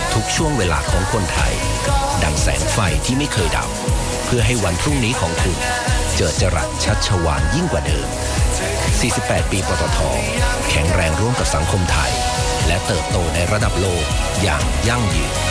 ทุกช่วงเวลาของคนไทยดังแสงไฟที่ไม่เคยดับเพื่อให้วันพรุ่งนี้ของคุณเจิดจรัสชัชวาลยิ่งกว่าเดิม48 ปีปตท.แข็งแรงร่วมกับสังคมไทยและเติบโตในระดับโลกอย่างยั่งยืน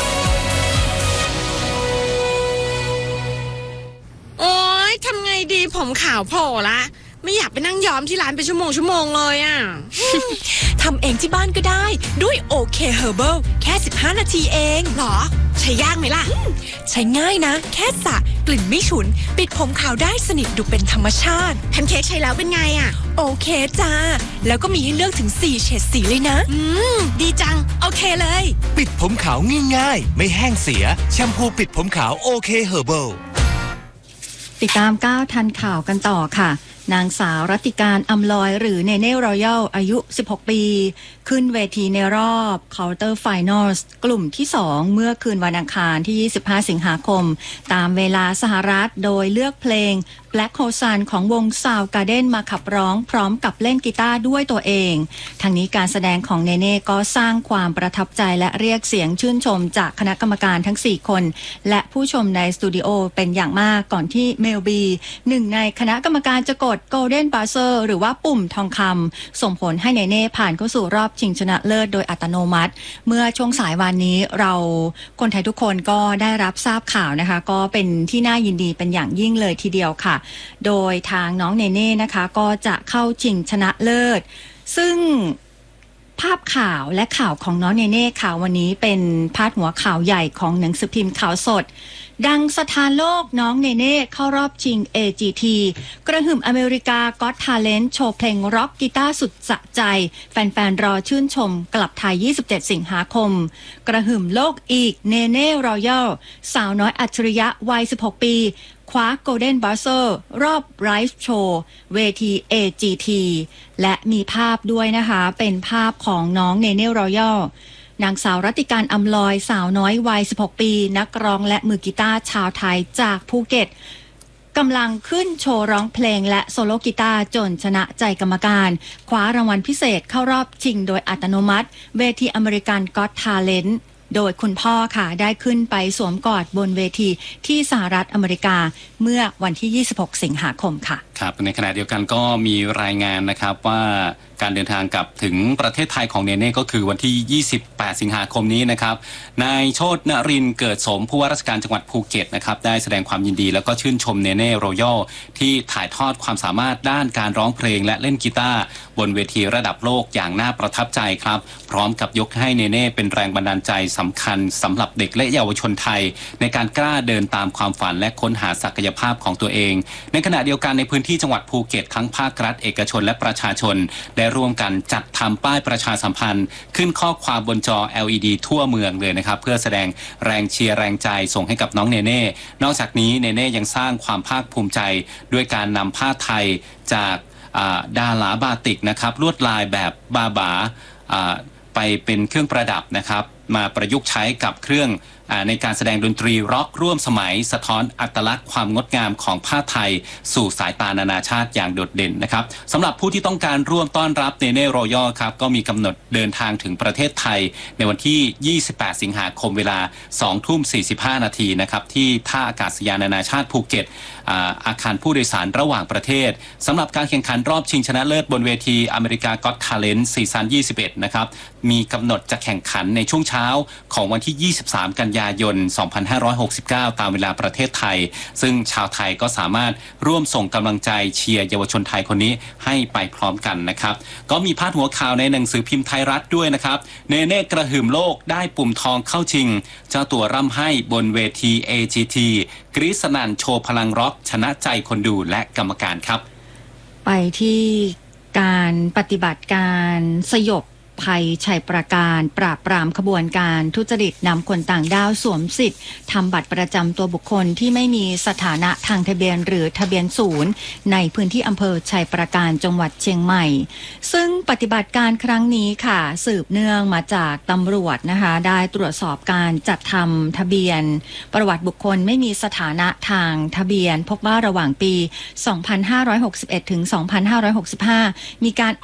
โอ๊ยทำไงดีผมขาวโผล่ละไม่อยากไปนั่งย้อมที่ร้านเป็นชั่วโมงเลยอ่ะทำเองที่บ้านก็ได้ด้วยโอเคเฮอร์เบิลแค่15 นาทีเองหรอใช้ยากไหมล่ะใช้ง่ายนะแค่สระกลิ่นไม่ฉุนปิดผมขาวได้สนิทดูเป็นธรรมชาติแพนเค้กใช้แล้วเป็นไงอ่ะโอเคจ้าแล้วก็มีให้เลือกถึง4 เฉดสีเลยนะดีจังโอเคเลยปิดผมขาวง่ายๆไม่แห้งเสียแชมพูปิดผมขาวโอเคเฮอร์เบิลติดตาม9ทันข่าวกันต่อค่ะนางสาวรัติการอำลอยหรือเนเน่รอยัลอายุ16 ปีขึ้นเวทีในรอบควอเตอร์ไฟนอลกลุ่มที่2เมื่อคืนวันอังคารที่25 สิงหาคมตามเวลาสหรัฐโดยเลือกเพลง Black Hole Sun ของวง Soundgarden มาขับร้องพร้อมกับเล่นกีตาร์ด้วยตัวเองทั้งนี้การแสดงของเนเน่ก็สร้างความประทับใจและเรียกเสียงชื่นชมจากคณะกรรมการทั้ง4คนและผู้ชมในสตูดิโอเป็นอย่างมากก่อนที่เมลบีหนึ่งในคณะกรรมการจะกด Golden Buzzer หรือว่าปุ่มทองคำส่งผลให้เนเน่ผ่านเข้าสู่รอบชิงชนะเลิศโดยอัตโนมัติเมื่อช่วงสายวันนี้เราคนไทยทุกคนก็ได้รับทราบข่าวนะคะก็เป็นที่น่ายินดีเป็นอย่างยิ่งเลยทีเดียวค่ะโดยทางน้องเนเน่นะคะก็จะเข้าชิงชนะเลิศซึ่งภาพข่าวและข่าวของน้องเนเน่ค่ะวันนี้เป็นพาดหัวข่าวใหญ่ของหนังสือพิมพ์ข่าวสดดังสถานโลกน้องเนเน่เข้ารอบชิง AGT กระหึ่มอเมริกาก็อตทาเลนต์โชว์เพลงร็อกกีตาร์สุดสะใจแฟนๆรอชื่นชมกลับไทย27 สิงหาคมกระหึ่มโลกอีกเนเน่รอยัลสาวน้อยอัจฉริยะวัย16 ปีคว้า Golden Buzzer รอบไลฟ์โชว์เวที AGT และมีภาพด้วยนะคะเป็นภาพของน้องเนเน่รอยัลนางสาวรัติการอำลอยสาวน้อยวัย16 ปีนักร้องและมือกีตาร์ชาวไทยจากภูเก็ตกำลังขึ้นโชว์ร้องเพลงและโซโลกีตาร์จนชนะใจกรรมการคว้ารางวัลพิเศษเข้ารอบชิงโดยอัตโนมัติเวทีอเมริกันก็อตทาเลนต์โดยคุณพ่อค่ะได้ขึ้นไปสวมกอดบนเวทีที่สหรัฐอเมริกาเมื่อวันที่26 สิงหาคมค่ะครับในขณะเดียวกันก็มีรายงานนะครับว่าการเดินทางกลับถึงประเทศไทยของเนเน่ก็คือวันที่28 สิงหาคมนี้นะครับนายโชติ นรินทร์เกิดสมผู้ว่าราชการจังหวัดภูเก็ตนะครับได้แสดงความยินดีแล้วก็ชื่นชมเนเน่รอยัลที่ถ่ายทอดความสามารถด้านการร้องเพลงและเล่นกีตาร์บนเวทีระดับโลกอย่างน่าประทับใจครับพร้อมกับยกให้เนเน่เป็นแรงบันดาลใจสำคัญสำหรับเด็กและเยาวชนไทยในการกล้าเดินตามความฝันและค้นหาศักยภาพของตัวเองในขณะเดียวกันในพื้นที่จังหวัดภูเก็ตทั้งภาครัฐเอกชนและประชาชนได้ร่วมกันจัดทำป้ายประชาสัมพันธ์ขึ้นข้อความบนจอ LED ทั่วเมืองเลยนะครับเพื่อแสดงแรงเชียร์แรงใจส่งให้กับน้องเนเน่นอกจากนี้เนเน่ยังสร้างความภาคภูมิใจด้วยการนำผ้าไทยจากดาหลาบาติกนะครับลวดลายแบบบาไปเป็นเครื่องประดับนะครับมาประยุกต์ใช้กับเครื่องในการแสดงดนตรีร็อกร่วมสมัยสะท้อนอัตลักษณ์ความงดงามของผ้าไทยสู่สายตานานาชาติอย่างโดดเด่นนะครับสำหรับผู้ที่ต้องการร่วมต้อนรับเนเน่รอยัลครับก็มีกำหนดเดินทางถึงประเทศไทยในวันที่28 สิงหาคมเวลา 20:45 นาทีนะครับที่ท่าอากาศยานนานาชาติภูเก็ตอาคารผู้โดยสารระหว่างประเทศสำหรับการแข่งขันรอบชิงชนะเลิศบนเวทีอเมริกาก็อตทาเลนต์ซีซั่น21นะครับมีกำหนดจะแข่งขันในช่วงเช้าของวันที่23 กันยายน 2569 ตามเวลาประเทศไทยซึ่งชาวไทยก็สามารถร่วมส่งกำลังใจเชียร์เยาวชนไทยคนนี้ให้ไปพร้อมกันนะครับก็มีพาดหัวข่าวในหนังสือพิมพ์ไทยรัฐด้วยนะครับเนเน่กระหึ่มโลกได้ปุ่มทองเข้าชิงเจ้าตัวร่ำให้บนเวที AGT กรี๊ดสนั่นโชว์พลังร็อกชนะใจคนดูและกรรมการครับไปที่การปฏิบัติการสยบภัยชัยประการปราบปรามขบวนการทุจริตนำคนต่างด้าวสวมสิทธิ์ทำบัตรประจำตัวบุคคลที่ไม่มีสถานะทางทะเบียนหรือทะเบียนศูนย์ในพื้นที่อำเภอชัยประการจังหวัดเชียงใหม่ซึ่งปฏิบัติการครั้งนี้ค่ะสืบเนื่องมาจากตำรวจนะคะได้ตรวจสอบการจัดทำทะเบียนประวัติบุคคลไม่มีสถานะทางทะเบียนพบว่าระหว่างปี 2561 ถึง 2565 มีการ